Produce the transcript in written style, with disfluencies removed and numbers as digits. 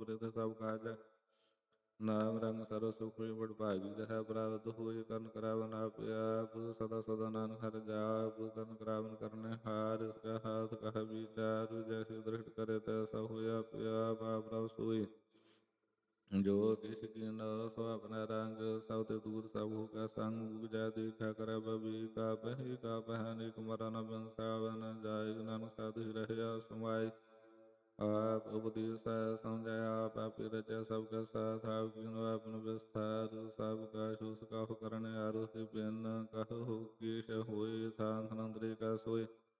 ਬ੍ਰਿਧ ਸਭ ਕਾਜ। ਨਾਮ ਰੰਗ ਸਰਬ ਸੁਖ ਹੋਈ ਬੜ ਭਾਗੀ ਰਹਿ ਪ੍ਰਾਪਤ ਹੋਈ ਕਰਨ ਕਰਾਵਨ ਆਪ ਆਪ ਸਦਾ ਸਦਾ ਨਾਨਕ ਹਰਿ ਜਾਪ ਕਰਨ ਕਰਾਵਨ ਕਰਨੇ ਹਾਰ ਇਸ ਕਾ ਹਾਥ ਕਹ ਵਿਚਾਰ ਜੈਸੇ ਦ੍ਰਿਸ਼ਟ ਕਰੇ ਤੈਸਾ ਹੋਇਆ ਆਪ ਆਪ ਪ੍ਰਭ ਸੋਈ। ਜੋ ਕਿਛ ਕੀਨਾ ਸੋ ਆਪਣਾ ਰੰਗ ਸਭ ਤੇ ਦੂਰ ਸਭ ਹੋ ਕਾ ਸੰਗ ਉਪਜੈ ਦੇਖਾ ਕਰੈ ਬਬੀ ਕਾ ਪਹਿ ਅਨੇਕ ਮਰਨ ਬਿਨਸਾਵਨ ਜਾਇ ਨਾਨਕ ਸਾਧੂ ਹੀ ਰਹਿਆ ਸਮਾਈ। ਆਪ ਉਪਦੇਸੈ ਸਮਝਾਇਆ ਆਪ ਆਪੇ ਰਚਿਆ ਸਭ ਕਾ ਸਾਥ ਆਪ ਕੀਨੋ ਆਪਨ ਵਿਸਥਾਰ ਸਭ ਕਾ ਸ਼ੂਸ ਕਾਹੂ ਕਰਨ ਆਰੁ ਤੇ ਬਿਨ ਕਹੋ ਕੇਸ਼ ਹੋਏ ਥਾਨ ਅਨੰਦਰੇ ਕਾ ਸੋਏ।